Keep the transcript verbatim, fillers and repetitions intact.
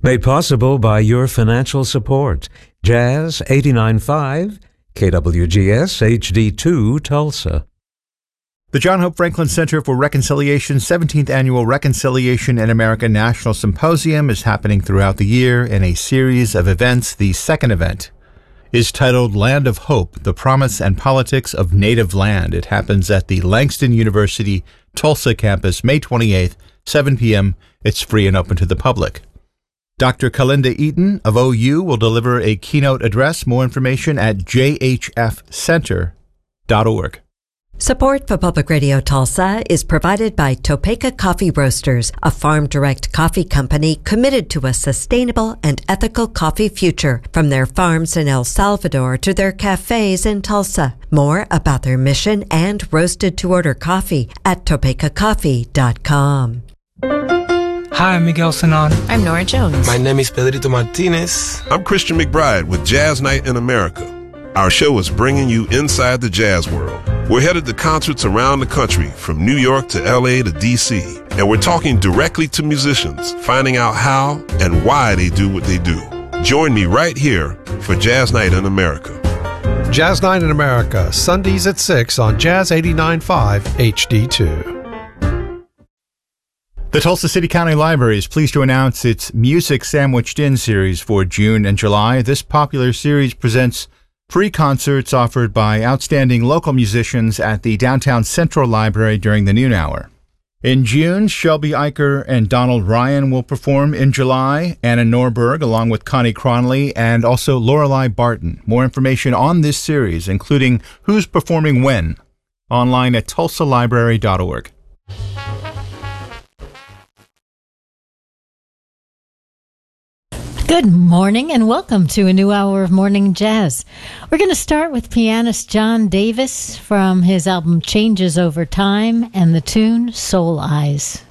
Made possible by your financial support. Jazz eighty-nine point five, K W G S H D two, Tulsa. The John Hope Franklin Center for Reconciliation's seventeenth Annual Reconciliation in America National Symposium is happening throughout the year in a series of events. The second event is titled Land of Hope, The Promise and Politics of Native Land. It happens at the Langston University Tulsa campus, May twenty-eighth, seven p.m. It's free and open to the public. Doctor Kalinda Eaton of O U will deliver a keynote address. More information at j h f center dot org. Support for Public Radio Tulsa is provided by Topeka Coffee Roasters, a farm-direct coffee company committed to a sustainable and ethical coffee future, from their farms in El Salvador to their cafes in Tulsa. More about their mission and roasted-to-order coffee at topeka coffee dot com. Hi, I'm Miguel Sanon. I'm Nora Jones. My name is Pedrito Martinez. I'm Christian McBride with Jazz Night in America. Our show is bringing you inside the jazz world. We're headed to concerts around the country, from New York to L A to D C, and we're talking directly to musicians, finding out how and why they do what they do. Join me right here for Jazz Night in America. Jazz Night in America, Sundays at six on Jazz eighty-nine point five H D two. The Tulsa City County Library is pleased to announce its Music Sandwiched In series for June and July. This popular series presents free concerts offered by outstanding local musicians at the Downtown Central Library during the noon hour. In June, Shelby Eicher and Donald Ryan will perform. In July, Anna Norberg, along with Connie Cronley, and also Lorelei Barton. More information on this series, including who's performing when, online at tulsa library dot org. Good morning and welcome to a new hour of Morning Jazz. We're going to start with pianist John Davis from his album Changes Over Time and the tune Soul Eyes.